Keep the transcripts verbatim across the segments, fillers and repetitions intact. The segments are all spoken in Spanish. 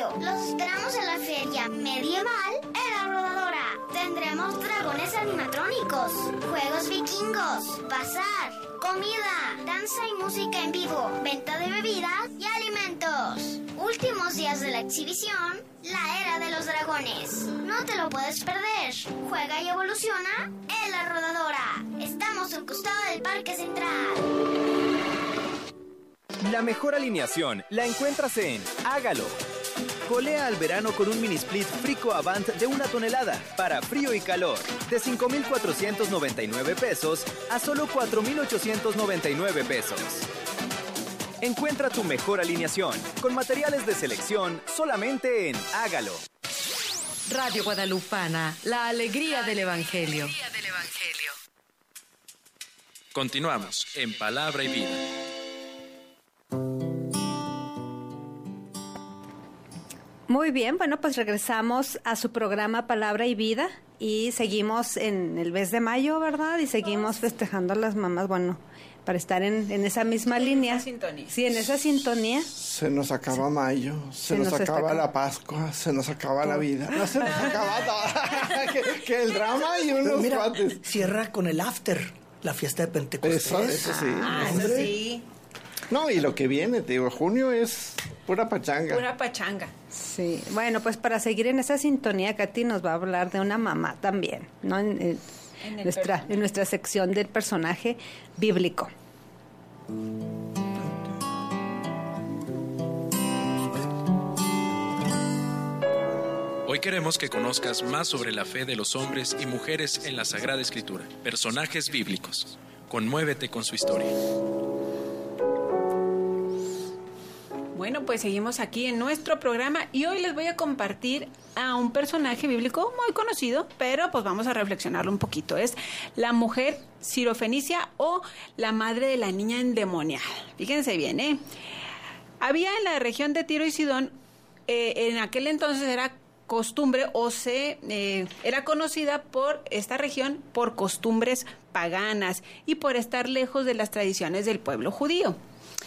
mayo. Los esperamos en la feria medieval en La Rodadora. Tendremos dragones animatrónicos, juegos vikingos, bazar, comida, danza y música en vivo, venta de bebidas y alimentos. Últimos días de la exhibición, la era de los dragones. No te lo puedes perder. Juega y evoluciona en La Rodadora. Estamos al costado del Parque Central. La mejor alineación la encuentras en Hágalo. Colea al verano con un mini split Frico Avant de una tonelada para frío y calor, de cinco mil cuatrocientos noventa y nueve pesos a solo cuatro mil ochocientos noventa y nueve pesos. Encuentra tu mejor alineación con materiales de selección solamente en Hágalo. Radio Guadalupana, la alegría del Evangelio. Continuamos en Palabra y Vida. Muy bien, bueno, pues regresamos a su programa Palabra y Vida y seguimos en el mes de mayo, ¿verdad? Y seguimos festejando a las mamás, bueno, para estar en, en esa misma sí, línea. En esa sintonía. Sí, en esa sintonía. Se nos acaba mayo, se, Se nos, nos acaba está- la Pascua, se nos acaba la vida. No se nos acaba todo. que, que el drama y unos Mira, cuates. cierra con el after, la fiesta de Pentecostés. Eso, eso sí. Ah, eso hombre. sí. No, y lo que viene, te digo, junio es pura pachanga. Pura pachanga. Sí, bueno, pues para seguir en esa sintonía, Katy nos va a hablar de una mamá también, ¿no? En, en En el nuestra, personaje. en nuestra sección del personaje bíblico. Hoy queremos que conozcas más sobre la fe de los hombres y mujeres en la Sagrada Escritura, personajes bíblicos. Conmuévete con su historia. Bueno, pues seguimos aquí en nuestro programa y hoy les voy a compartir a un personaje bíblico muy conocido, pero pues vamos a reflexionarlo un poquito. Es la mujer sirofenicia o la madre de la niña endemoniada. Fíjense bien, ¿eh? Había en la región de Tiro y Sidón, eh, en aquel entonces era costumbre o se eh, era conocida por esta región por costumbres paganas y por estar lejos de las tradiciones del pueblo judío.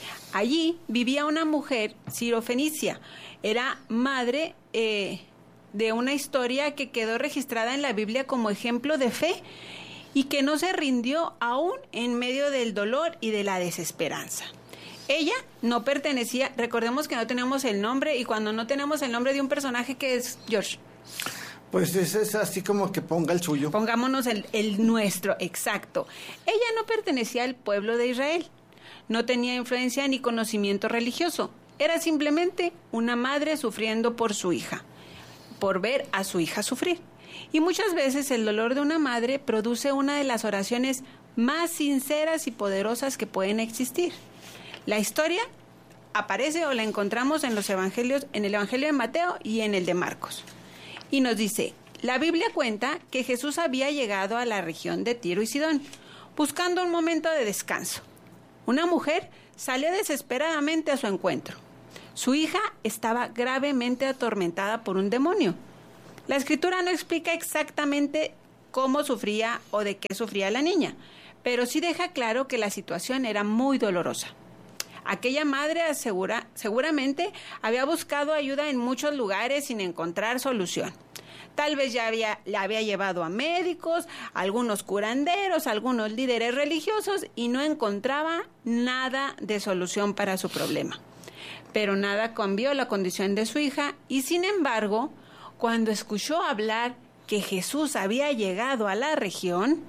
Allí vivía una mujer sirofenicia, era madre eh, de una historia que quedó registrada en la Biblia como ejemplo de fe y que no se rindió aún en medio del dolor y de la desesperanza. Ella no pertenecía, recordemos que no tenemos el nombre y cuando no tenemos el nombre de un personaje, ¿qué es, George? Pues es, es así como que ponga el suyo. Pongámonos el, el nuestro, exacto. Ella no pertenecía al pueblo de Israel. No tenía influencia ni conocimiento religioso. Era simplemente una madre sufriendo por su hija, por ver a su hija sufrir. Y muchas veces el dolor de una madre produce una de las oraciones más sinceras y poderosas que pueden existir. La historia aparece o la encontramos en los evangelios, en el Evangelio de Mateo y en el de Marcos. Y nos dice, la Biblia cuenta que Jesús había llegado a la región de Tiro y Sidón, buscando un momento de descanso. Una mujer salió desesperadamente a su encuentro. Su hija estaba gravemente atormentada por un demonio. La escritura no explica exactamente cómo sufría o de qué sufría la niña, pero sí deja claro que la situación era muy dolorosa. Aquella madre asegura, seguramente había buscado ayuda en muchos lugares sin encontrar solución. Tal vez ya había, la había llevado a médicos, a algunos curanderos, a algunos líderes religiosos y no encontraba nada de solución para su problema. Pero nada cambió la condición de su hija y sin embargo, cuando escuchó hablar que Jesús había llegado a la región,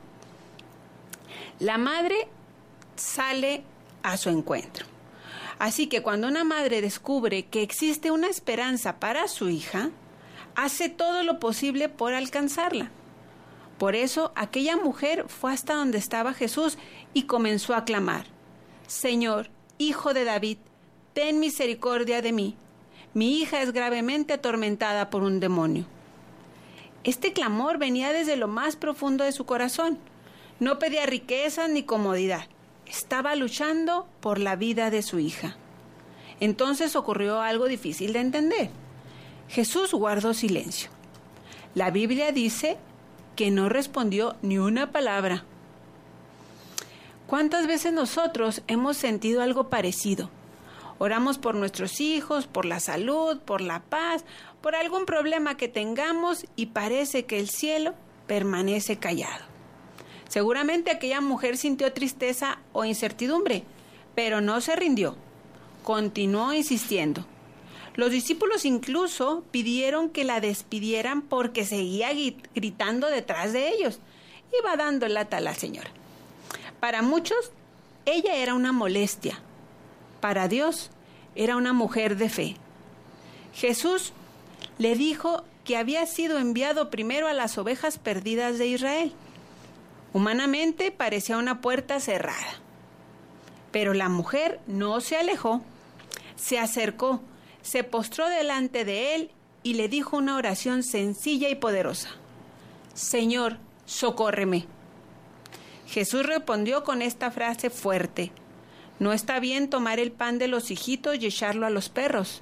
la madre sale a su encuentro. Así que cuando una madre descubre que existe una esperanza para su hija, hace todo lo posible por alcanzarla. Por eso, aquella mujer fue hasta donde estaba Jesús y comenzó a clamar: Señor, Hijo de David, ten misericordia de mí. Mi hija es gravemente atormentada por un demonio. Este clamor venía desde lo más profundo de su corazón. No pedía riquezas ni comodidad. Estaba luchando por la vida de su hija. Entonces ocurrió algo difícil de entender. Jesús guardó silencio. La Biblia dice que no respondió ni una palabra. ¿Cuántas veces nosotros hemos sentido algo parecido? Oramos por nuestros hijos, por la salud, por la paz, por algún problema que tengamos y parece que el cielo permanece callado. Seguramente aquella mujer sintió tristeza o incertidumbre, pero no se rindió. Continuó insistiendo. Los discípulos incluso pidieron que la despidieran porque seguía gritando detrás de ellos. Iba dando lata a la señora. Para muchos, ella era una molestia. Para Dios, era una mujer de fe. Jesús le dijo que había sido enviado primero a las ovejas perdidas de Israel. Humanamente parecía una puerta cerrada. Pero la mujer no se alejó, se acercó, se postró delante de él y le dijo una oración sencilla y poderosa. Señor, socórreme. Jesús respondió con esta frase fuerte. No está bien tomar el pan de los hijitos y echarlo a los perros.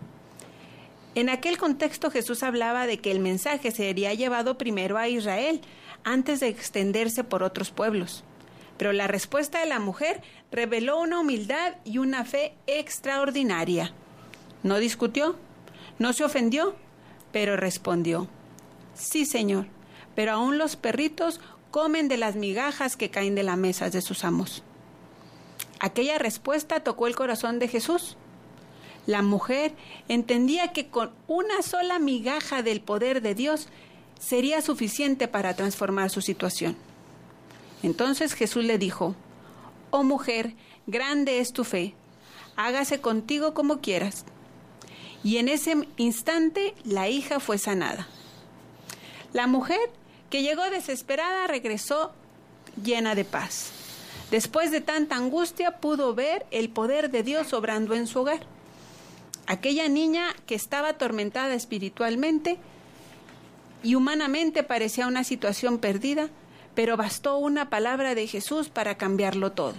En aquel contexto Jesús hablaba de que el mensaje sería llevado primero a Israel antes de extenderse por otros pueblos. Pero la respuesta de la mujer reveló una humildad y una fe extraordinaria. No discutió, no se ofendió, pero respondió. Sí, Señor, pero aún los perritos comen de las migajas que caen de las mesas de sus amos. Aquella respuesta tocó el corazón de Jesús. La mujer entendía que con una sola migaja del poder de Dios sería suficiente para transformar su situación. Entonces Jesús le dijo, oh mujer, grande es tu fe, hágase contigo como quieras. Y en ese instante la hija fue sanada. La mujer, que llegó desesperada, regresó llena de paz. Después de tanta angustia, pudo ver el poder de Dios obrando en su hogar. Aquella niña que estaba atormentada espiritualmente y humanamente parecía una situación perdida, pero bastó una palabra de Jesús para cambiarlo todo.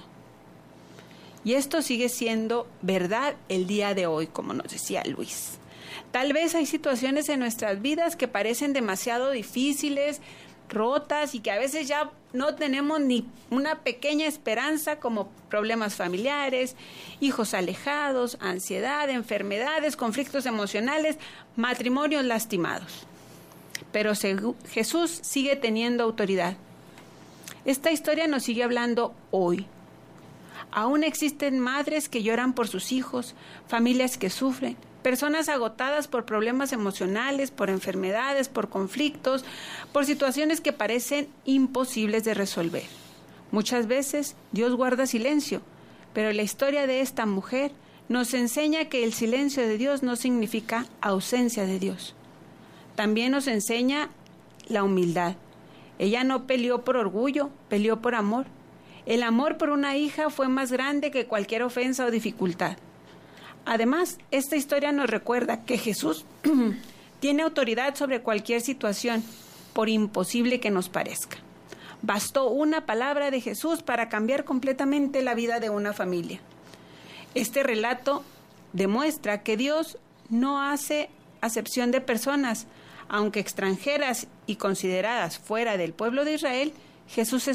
Y esto sigue siendo verdad el día de hoy, como nos decía Luis. Tal vez hay situaciones en nuestras vidas que parecen demasiado difíciles, rotas y que a veces ya no tenemos ni una pequeña esperanza, como problemas familiares, hijos alejados, ansiedad, enfermedades, conflictos emocionales, matrimonios lastimados. Pero Jesús sigue teniendo autoridad. Esta historia nos sigue hablando hoy. Aún existen madres que lloran por sus hijos, familias que sufren, personas agotadas por problemas emocionales, por enfermedades, por conflictos, por situaciones que parecen imposibles de resolver. Muchas veces Dios guarda silencio, pero la historia de esta mujer nos enseña que el silencio de Dios no significa ausencia de Dios. También nos enseña la humildad. Ella no peleó por orgullo, peleó por amor. El amor por una hija fue más grande que cualquier ofensa o dificultad. Además, esta historia nos recuerda que Jesús tiene autoridad sobre cualquier situación, por imposible que nos parezca. Bastó una palabra de Jesús para cambiar completamente la vida de una familia. Este relato demuestra que Dios no hace acepción de personas, aunque extranjeras y consideradas fuera del pueblo de Israel. Jesús es